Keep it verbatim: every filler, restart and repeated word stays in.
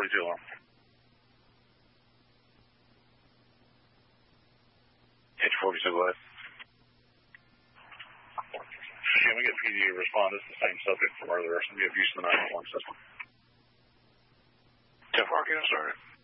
forty-two alarm. H forty-two, go ahead. Can we get P D to respond? This is the same subject from earlier. Somebody have use of the nine one one system. ten four, get started.